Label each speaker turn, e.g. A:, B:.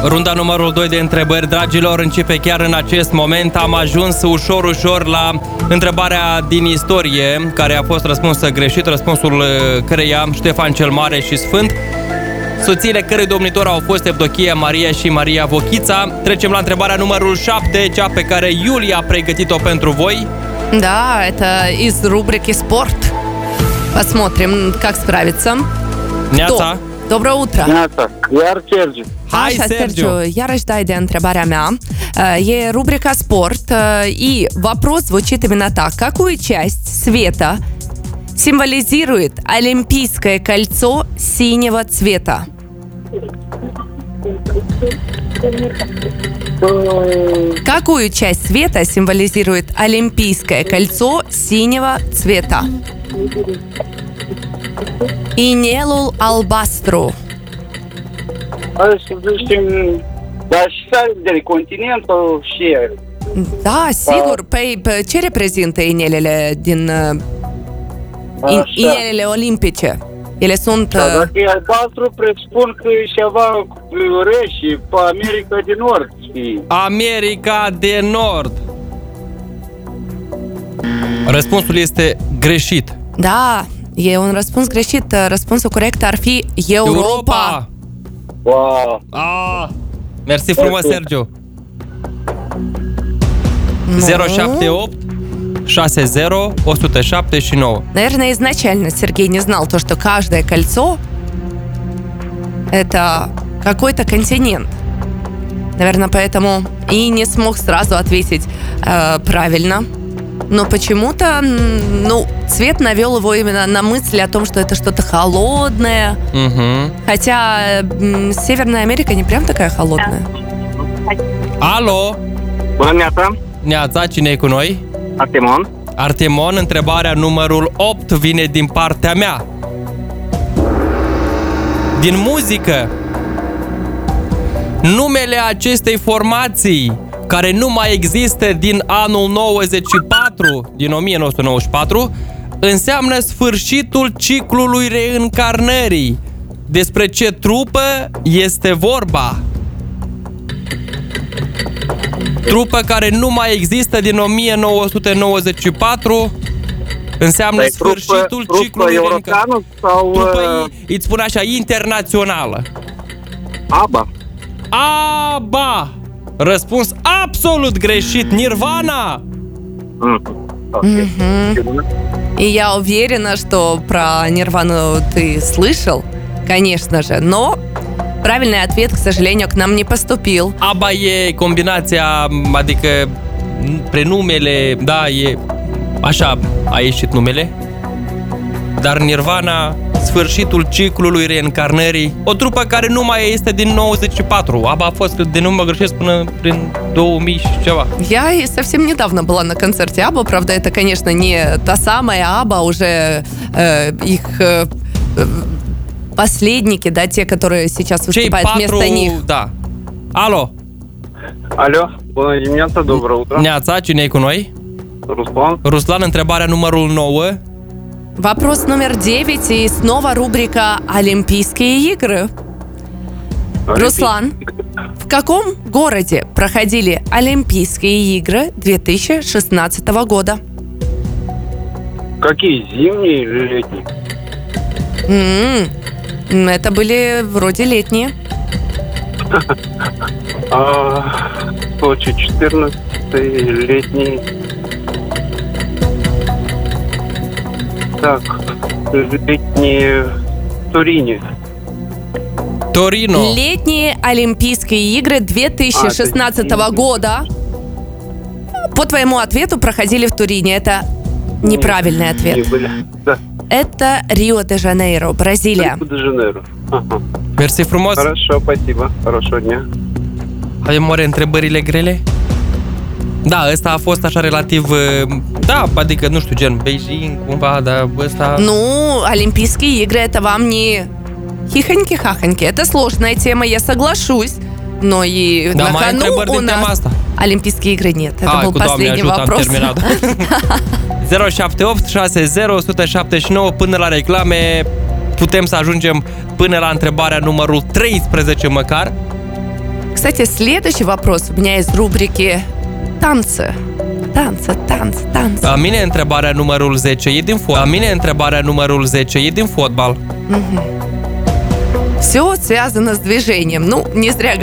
A: Runda numărul 2 de întrebări, dragilor, începe chiar în acest moment. Am ajuns ușor la întrebarea din istorie, care a fost răspunsă greșit, răspunsul căreia Ștefan cel Mare și Sfânt. Soțiile cărui domnitori au fost Evdochia Maria și Maria Vochița. Trecem la întrebarea numărul 7, cea pe care Iulia a pregătit-o pentru voi.
B: Да, это из рубрики «Спорт». Посмотрим, как справиться.
A: Neața.
B: Доброе утро.
C: Neața, iar Sergiu.
A: Hai, Sergiu.
B: Iarăși dai de întrebarea mea. E рубрика «Спорт», и вопрос звучит именно так. Какую часть света символизирует олимпийское кольцо синего цвета? Какую часть света символизирует олимпийское кольцо синего цвета? Inelul albastru.
C: Hai să știm, dar și de continentul și...
B: Da, sigur. Păi, ce reprezintă inelele din inelele olimpice? Ele sunt...
C: Dacă e albastru, presupun că e ceva rece pe America de Nord, știi?
A: America de Nord. Răspunsul este greșit.
B: Da, e un răspuns greșit. Răspunsul corect ar fi Europa.
C: Wow.
A: Mersi frumos, Sergiu. 078 60 179.
B: Наверное, изначально Сергей не знал то, что каждое кольцо это какой-то континент. Наверное, поэтому и не смог сразу ответить правильно. Но почему-то, цвет навел его именно на мысль о том, что это что-то холодное.
A: Угу.
B: Хотя Северная Америка не прям такая холодная.
A: Alo!
C: Bună, Neața!
A: Neața, cine e cu noi?
C: Artemon.
A: Artemon, întrebarea numărul 8 vine din partea mea. Din muzică, numele acestei formații, care nu mai există din anul 94, din 1994, înseamnă sfârșitul ciclului reîncarnării. Despre ce trupă este vorba? Trupă care nu mai există din 1994, înseamnă sfârșitul ciclului reîncarnării. Trupă, îți spun așa, internațională.
C: ABBA.
A: ABBA! Răspuns absolut greșit. Nirvana!
B: И я уверена, что про Нирвану ты слышал, конечно же, но правильный ответ, к сожалению, к нам не поступил.
A: ABBA e combinația, adică prenumele, da, e așa a ieșit numele. Dar Nirvana, sfârșitul ciclului reîncarnării, o trupă care nu mai este din 94. ABBA a fost, de nu mă greșesc, până prin 2000 și ceva.
B: Я и совсем недавно была на концерте ABBA, правда, это, конечно, не та самая ABBA, уже их последники, да, те, которые сейчас выступают вместо них.
A: Da. Alo!
C: Alo, bună dimineața, доброе утро.
A: Neața, cine e cu noi?
C: Ruslan.
A: Ruslan, întrebarea numărul 9.
B: Вопрос номер 9 и снова рубрика «Олимпийские игры». Руслан, в каком городе проходили Олимпийские игры 2016 года?
C: Какие, зимние или летние?
B: Это были вроде летние.
C: Сочи 14, летний. Так, летние в Турине.
A: Торино.
B: Летние Олимпийские игры 2016 года по твоему ответу проходили в Турине. Это неправильный ответ.
C: Да.
B: Это Рио-де-Жанейро, Бразилия.
C: Рио-де-Жанейро. Ага.
A: Mersi frumos.
C: Хорошо, спасибо. Хорошего дня.
A: Avem oare întrebările grele? Da, ăsta a fost așa relativ, da, adică, nu știu, gen Beijing, cumva, dar ăsta...
B: Ну, Олимпийские игры, это вам не хихоньки-хахоньки. Это сложная тема, я соглашусь. Но и
A: Да,
B: на кону у нас Олимпийские игры нет. Это был последний вопрос.
A: 078 60 179 până la reclame. Putem să ajungem până la întrebarea numărul 13 măcar.
B: Кстати, следующий вопрос у меня из рубрики «Танцы». Танцы.
A: Mine întrebarea numărul 10 e din fotbal. Mine întrebarea numărul 10 e din fotbal.
B: Все связано с движением. Ну, не зря